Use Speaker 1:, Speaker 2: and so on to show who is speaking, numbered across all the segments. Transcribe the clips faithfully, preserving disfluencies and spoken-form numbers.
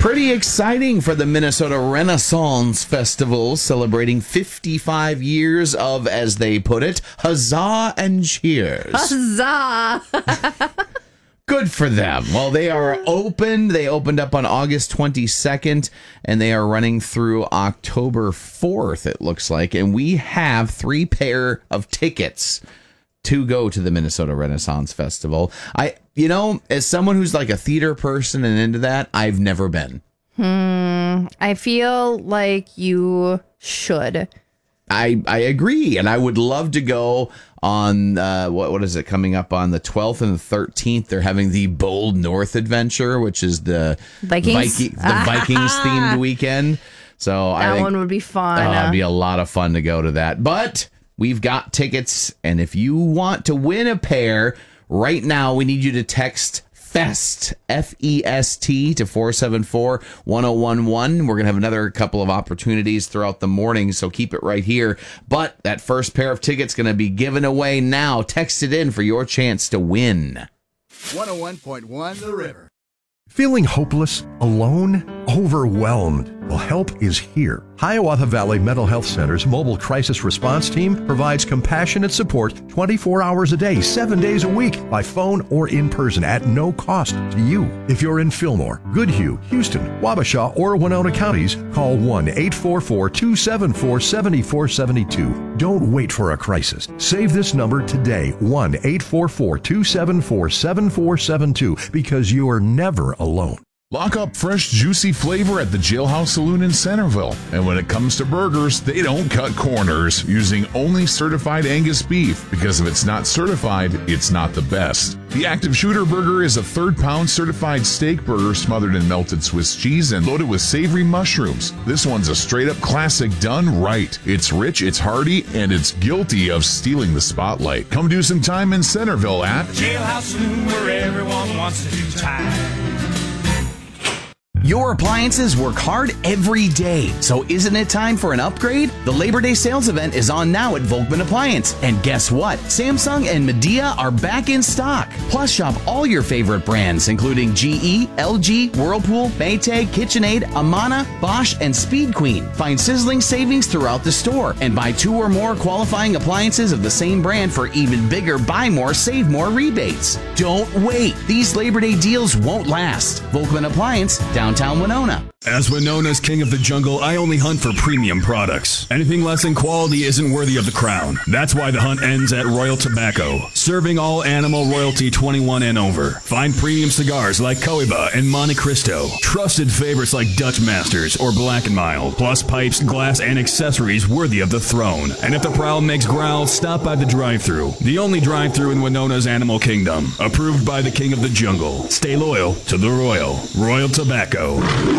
Speaker 1: Pretty exciting for the Minnesota Renaissance Festival, celebrating fifty-five years of, as they put it, huzzah and cheers.
Speaker 2: Huzzah!
Speaker 1: Good for them. Well, they are open. They opened up on August twenty-second, and they are running through October fourth, it looks like. And we have three pair of tickets to go to the Minnesota Renaissance Festival. I, you know, as someone who's like a theater person and into that, I've never been.
Speaker 2: Hmm. I feel like you should.
Speaker 1: I, I agree, and I would love to go on, uh, what what is it, coming up on the twelfth and the thirteenth. They're having the Bold North Adventure, which is the
Speaker 2: Vikings,
Speaker 1: Viking, the Vikings-themed weekend. So
Speaker 2: that
Speaker 1: I think,
Speaker 2: one would be fun.
Speaker 1: Uh, it'd be a lot of fun to go to that. But we've got tickets, and if you want to win a pair, right now we need you to text FEST, F E S T, to four seven four, one oh one one. We're going to have another couple of opportunities throughout the morning, so keep it right here. But that first pair of tickets going to be given away now. Text it in for your chance to win.
Speaker 3: one oh one point one The River.
Speaker 4: Feeling hopeless, alone, overwhelmed? Well, help is here. Hiawatha Valley Mental Health Center's mobile crisis response team provides compassionate support twenty-four hours a day, seven days a week, by phone or in person at no cost to you. If you're in Fillmore, Goodhue, Houston, Wabasha, or Winona counties, call one eight four four, two seven four, seven four seven two. Don't wait for a crisis. Save this number today, one eight four four, two seven four, seven four seven two, because you are never alone.
Speaker 5: Lock up fresh, juicy flavor at the Jailhouse Saloon in Centerville. And when it comes to burgers, they don't cut corners, using only certified Angus beef, because if it's not certified, it's not the best. The Active Shooter Burger is a third-pound certified steak burger smothered in melted Swiss cheese and loaded with savory mushrooms. This one's a straight-up classic done right. It's rich, it's hearty, and it's guilty of stealing the spotlight. Come do some time in Centerville at
Speaker 6: Jailhouse Saloon, where everyone wants to do time.
Speaker 7: Your appliances work hard every day, so isn't it time for an upgrade? The Labor Day sales event is on now at Volkman Appliance. And guess what? Samsung and Midea are back in stock. Plus, shop all your favorite brands, including G E, L G, Whirlpool, Maytag, KitchenAid, Amana, Bosch, and Speed Queen. Find sizzling savings throughout the store and buy two or more qualifying appliances of the same brand for even bigger buy more, save more rebates. Don't wait. These Labor Day deals won't last. Volkman Appliance, downtown Winona.
Speaker 8: As Winona's king of the jungle, I only hunt for premium products. Anything less than quality isn't worthy of the crown. That's why the hunt ends at Royal Tobacco, serving all animal royalty twenty-one and over. Find premium cigars like Cohiba and Monte Cristo, trusted favorites like Dutch Masters or Black and Mild, plus pipes, glass, and accessories worthy of the throne. And if the prowl makes growl, stop by the drive-thru, the only drive-thru in Winona's animal kingdom, approved by the king of the jungle. Stay loyal to the Royal. Royal Tobacco.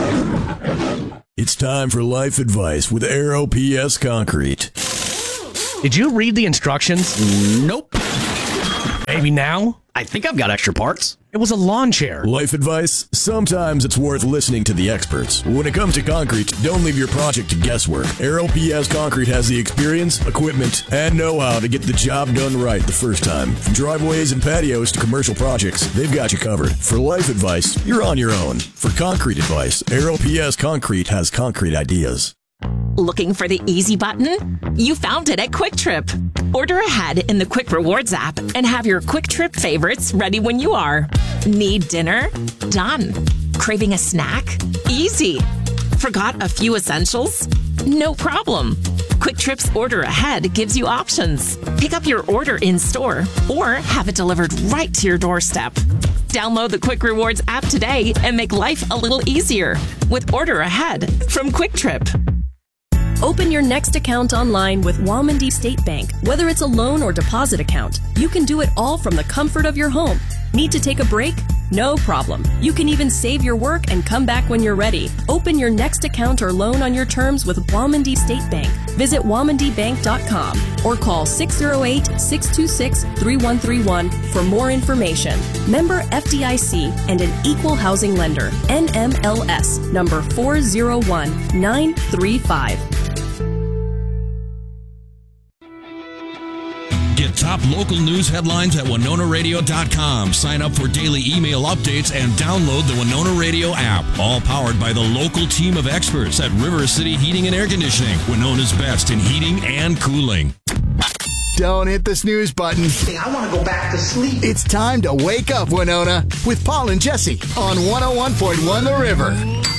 Speaker 9: It's time for life advice with Aero P S Concrete.
Speaker 10: Did you read the instructions?
Speaker 11: Nope.
Speaker 10: Maybe now?
Speaker 11: I think I've got extra parts.
Speaker 10: It was a lawn chair.
Speaker 9: Life advice? Sometimes it's worth listening to the experts. When it comes to concrete, don't leave your project to guesswork. Aero P S Concrete has the experience, equipment, and know-how to get the job done right the first time. From driveways and patios to commercial projects, they've got you covered. For life advice, you're on your own. For concrete advice, Aero P S Concrete has concrete ideas.
Speaker 12: Looking for the easy button? You found it at Quick Trip. Order ahead in the Quick Rewards app and have your Quick Trip favorites ready when you are. Need dinner? Done. Craving a snack? Easy. Forgot a few essentials? No problem. Quick Trip's Order Ahead gives you options. Pick up your order in store or have it delivered right to your doorstep. Download the Quick Rewards app today and make life a little easier with Order Ahead from Quick Trip.
Speaker 13: Open your next account online with Wamandee State Bank. Whether it's a loan or deposit account, you can do it all from the comfort of your home. Need to take a break? No problem. You can even save your work and come back when you're ready. Open your next account or loan on your terms with Wamandee State Bank. Visit wamandee bank dot com or call six oh eight, six two six, three one three one for more information. Member F D I C and an equal housing lender. N M L S number four zero one nine three five.
Speaker 6: Get tired
Speaker 8: top local news headlines at winona radio dot com. Sign up for daily email updates and download the Winona Radio app. All powered by the local team of experts at River City Heating and Air Conditioning, Winona's best in heating and cooling.
Speaker 3: Don't hit the snooze button.
Speaker 11: I want to go back to sleep.
Speaker 3: It's time to wake up, Winona, with Paul and Jesse on one oh one point one The River.